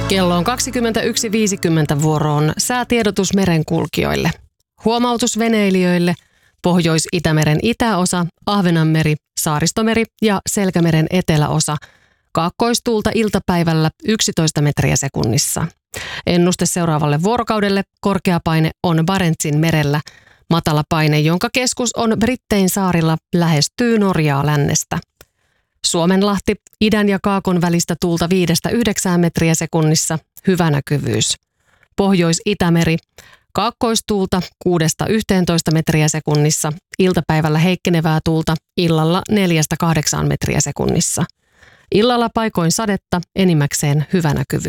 Kello on 21.50 vuoroon säätiedotus merenkulkijoille. Huomautus veneilijöille: Pohjois-Itämeren itäosa, Ahvenanmeri, Saaristomeri ja Selkämeren eteläosa. Kaakkoistuulta iltapäivällä 11 metriä sekunnissa. Ennuste seuraavalle vuorokaudelle: korkea paine on Barentsin merellä. Matala paine, jonka keskus on Brittein saarilla, lähestyy Norjaa lännestä. Suomenlahti, idän ja kaakon välistä tuulta 5-9 metriä sekunnissa, hyvä näkyvyys. Pohjois-Itämeri, kaakkoistuulta 6-11 metriä sekunnissa, iltapäivällä heikkenevää tuulta, illalla 4-8 metriä sekunnissa. Illalla paikoin sadetta, enimmäkseen hyvä näkyvyys.